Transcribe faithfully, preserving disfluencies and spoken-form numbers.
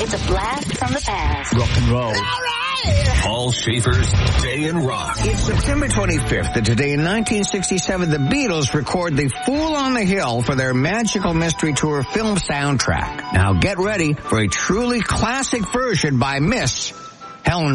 It's a blast from the past. Rock and roll. All right. Paul Schaefer's Day in Rock. It's September twenty-fifth, and today in nineteen sixty-seven, the Beatles record The Fool on the Hill for their Magical Mystery Tour film soundtrack. Now get ready for a truly classic version by Miss Helen